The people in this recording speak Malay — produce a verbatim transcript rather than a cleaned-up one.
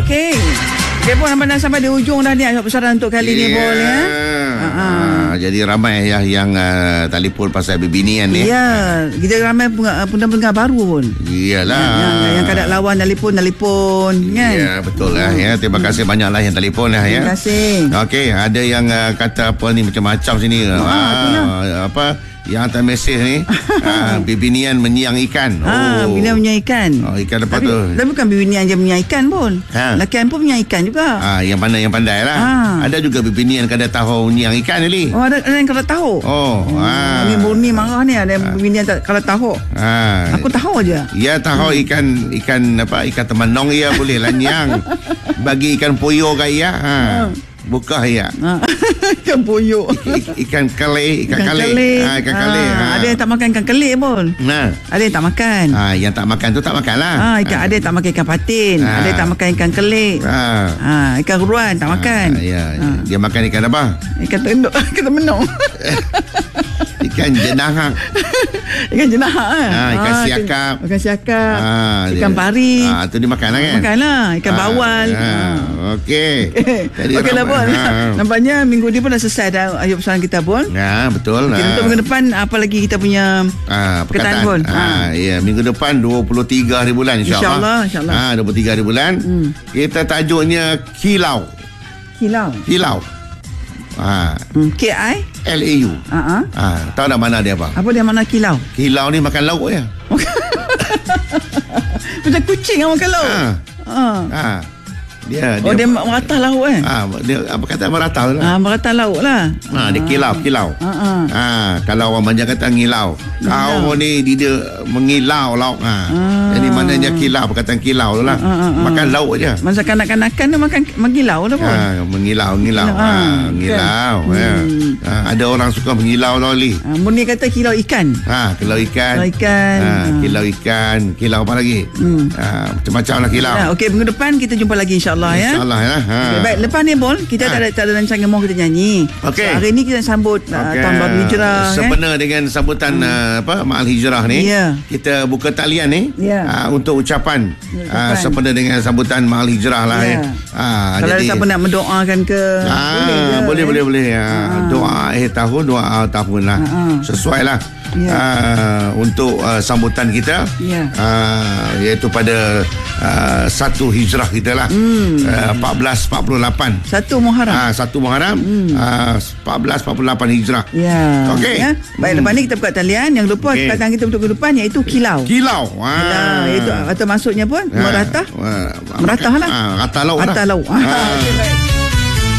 Okey. Okey pun sampai sampai di ujung dah ni pesanan untuk kali yeah. ni Bol ya. Uh-huh. Jadi ramai ya yang uh, telefon pasal bebinian ni. Ya, yeah. kita ramai pendengar-pendengar baru pun. Iyalah. Yang, yang, yang kadang lawan telefon telefon kan. Ya, betul lah ya. Terima kasih hmm. banyaklah yang telefon lah ya. Terima kasih. Okey, ada yang uh, kata apa ni macam-macam sini. Ah, ah, apa yang hantar mesej ni uh, bibinian menyiang ikan. Ah, oh. bibinian menyiang ikan. Oh, ikan apa tapi, tu? Tapi bukan bibinian je menyiang ikan pun. Ha. Lakian pun menyiang ikan juga. Ah, yang pandai yang pandai lah. Ah. Ada juga bibinian kada tahu menyiang ikan ni. Oh, ada, ada yang kada tahu. Oh, hmm. ah. Ni murni marah ni ada ah. bibinian tak kada tahu. Ah. Aku tahu aja. Ya tahu hmm. ikan ikan apa ikan temanong ia boleh lah nyiang. Bagi ikan poyo ke ia. Ha. Ah. Buka ya. Ha. Ikan poyo. Ikan kale, ikan, ikan kale. kale. Ha, ikan ha. kale. Ha. Ada yang tak makan ikan kale pun. Nah. Ada yang tak makan. Ha, yang tak makan tu tak makan lah. Ha, ikan ha. ada yang tak makan ikan patin. Ha. Ada yang tak makan ikan kale. Ha. Ha, ikan ruan tak makan. Ha, ya. Ha. Dia makan ikan apa? Ikan tenduk, ikan temenong. Ikan jenahak. Ikan jenahak kan? Ha, ikan ha, siakap. Ikan siakap. Ha, ikan dia, pari. Ha, tu dia makan lah kan? Makan lah. Ikan ha. bawal. Ha. Ha. Okey. Okey lah Bon. Ha. Nampaknya minggu ni pun dah selesai dah ayat pesanan kita Bon. Ya, betul. Okay, ha. Untuk minggu depan apa lagi kita punya ha, perkataan Bon? Ha. Ha. Ya, minggu depan dua puluh tiga hari bulan insya-Allah. Insya-Allah, insya-Allah. Ha, dua puluh tiga hari bulan. Hmm. Kita tajuknya kilau. Kilau. Kilau. Ha. Hmm. K I L A U. Ha. Uh-huh. Ha, tahu dah mana dia apa? Apa dia mana kilau? Kilau ni makan lauk ya. Macam kucing yang makan lauk. Ha. Ha. Ha. Dia, oh dia, dia meratah lauk kan? Ah, dia apa kata meratah lah. Ah, meratah lauk lah. Ah, dia kilau, kilau. Ah, ah. ah kalau orang Banjar kata ngilau. Kau ni dia mengilau lauk. Ah. ah. Jadi maknanya kilau, perkataan kilau tu lah. Ah, ah, makan ah. lauk aja. Masa kanak-kanakan tu makan mengilau tu pun. Ah, mengilau, mengilau. Ah, ah mengilau. Okay. Ya. Hmm. Ah, ada orang suka mengilau tau li. Ah, Murni kata kilau ikan. Ah, kilau ikan. Kilau ikan. Ah, ah. Kilau ikan, kilau apa lagi? Hmm. Ah, macam-macam lah kilau. Nah, okey, minggu depan kita jumpa lagi insya-Allah. Ya. InsyaAllah ya. Ha. Okay, baik, lepas ni Bol, kita ha. tak ada tak ada rancangan mau kita nyanyi. Okay. So, hari ni kita sambut okay. uh, tahun baru hijrah. Sebenar kan? dengan sambutan hmm. uh, apa Ma'al Hijrah ni. Yeah. Kita buka talian ni yeah. uh, untuk ucapan uh, sebenar dengan sambutan Ma'al Hijrah lah. Yeah. Eh. Uh, Kalau jadi, ada siapa nak mendoakan ke uh, boleh, je, boleh, eh. boleh boleh uh, uh. Doa akhir tahun, doa awal tahun lah. Uh, uh. Sesuai lah. Yeah. Uh, untuk uh, sambutan kita yeah. uh, iaitu pada uh, satu hijrah kita lah mm. uh, empat belas empat puluh lapan satu Muharram uh, satu Muharram mm. uh, empat belas empat puluh lapan hijrah yeah. Okey yeah. Baik, mm. lepas ni kita buka talian. Yang lupa okay. perkataan kita untuk ke depan iaitu kilau kilau uh. kilau iaitu atau maksudnya pun uh. meratah uh. meratah lah uh, ratah lauk ratah lauk uh.